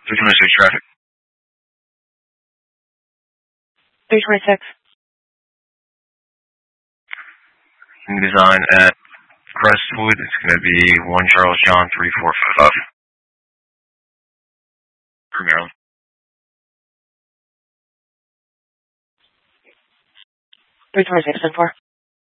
326 traffic. 326. Design at Crestwood. It's going to be 1 Charles John 3455. For Maryland. 326 and 4.